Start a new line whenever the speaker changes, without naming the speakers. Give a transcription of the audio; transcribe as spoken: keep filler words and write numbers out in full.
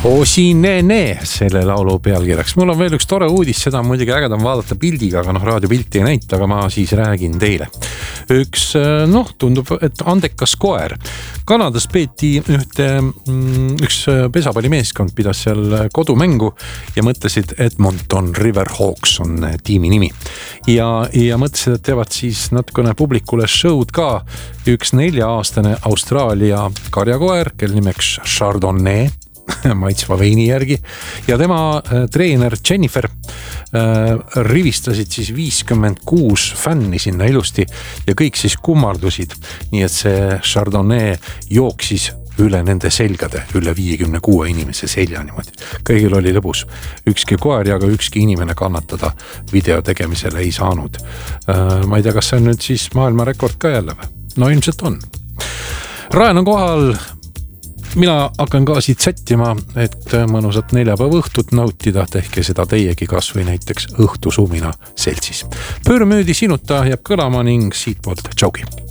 Osinene selle laulu pealkirjaks. Mul on veel üks tore uudis, seda on muidugi ägedam vaadata pildiga, aga noh, raadiopilti ei näita, aga ma siis räägin teile. Üks, noh, tundub, et andekas koer. Kanadas peeti ühte, üks pesapallimeeskond pidas seal kodumängu ja mõtlesid, et Edmonton Riverhawks on tiimi nimi. Ja, ja mõtlesid, et teevad siis natukene publikule show'd ka. Üks nelja-aastane Austraalia karjakoer, kel nimeks Chardonnay, maitsva veini järgi, ja tema äh, treener Jennifer äh, rivistasid siis viiskümmend kuus fänni sinna ilusti ja kõik siis kummardusid, nii et see Chardonnay jooksis üle nende selgade, üle viiekümne kuue inimese selja niimoodi. Kõigil oli lõbus. Ükski koer ja ka ükski inimene kannatada video tegemisele ei saanud. Äh, ma ei tea, kas see on nüüd siis maailma rekord ka jälle või? No ilmselt on. Rajan on kohal. Mina hakkan ka siit sättima, et mõnusat neljapäeva õhtut nautida, tehke seda teiegi kas või näiteks õhtusumina seltsis. Pöörmüüdi sinuta jääb kõlama ning siitpoolt tšaugi.